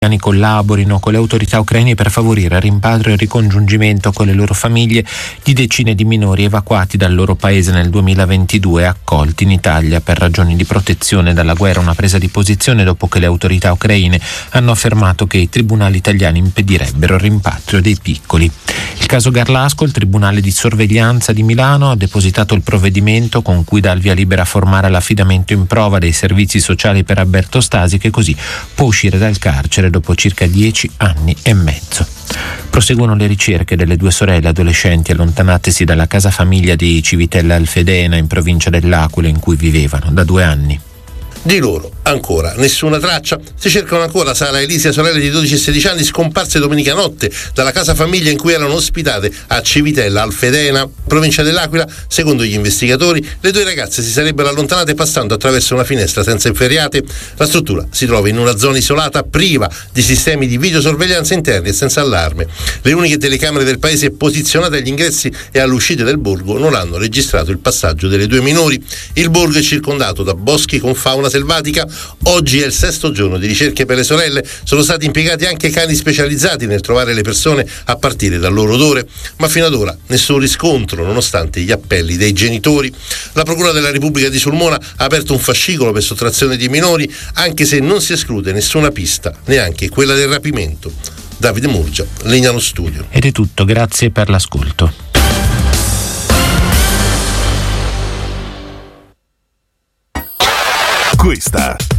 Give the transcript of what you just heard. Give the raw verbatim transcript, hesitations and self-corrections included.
collaborino con le autorità ucraine per favorire il rimpatrio e il ricongiungimento con le loro famiglie di decine di minori evacuati dal loro paese nel duemilaventidue e accolti in Italia per ragioni di protezione dalla guerra, una presa di posizione dopo che le autorità ucraine hanno affermato che i tribunali italiani impedirebbero il rimpatrio dei piccoli. Il caso Garlasco, il Tribunale di Sorveglianza di Milano ha depositato il provvedimento con cui dà il via libera a formare l'affidamento in prova dei servizi sociali per Alberto Stasi, che così può uscire dal carcere dopo circa dieci anni e mezzo. Proseguono le ricerche delle due sorelle adolescenti allontanatesi dalla casa famiglia di Civitella Alfedena in provincia dell'Aquila, in cui vivevano da due anni. Di loro ancora nessuna traccia. Si cercano ancora Sara e Elisia, sorelle di dodici e sedici anni, scomparse domenica notte dalla casa famiglia in cui erano ospitate a Civitella Alfedena, provincia dell'Aquila. Secondo gli investigatori, le due ragazze si sarebbero allontanate passando attraverso una finestra senza inferriate. La struttura si trova in una zona isolata, priva di sistemi di videosorveglianza interni e senza allarme. Le uniche telecamere del paese posizionate agli ingressi e all'uscita del borgo non hanno registrato il passaggio delle due minori. Il borgo è circondato da boschi con fauna selvatica. Oggi è il sesto giorno di ricerche per le sorelle. Sono stati impiegati anche cani specializzati nel trovare le persone a partire dal loro odore, ma fino ad ora nessun riscontro nonostante gli appelli dei genitori. La Procura della Repubblica di Sulmona ha aperto un fascicolo per sottrazione di minori, anche se non si esclude nessuna pista, neanche quella del rapimento. Davide Murgia, Legnano Studio. Ed è tutto, grazie per l'ascolto. Questa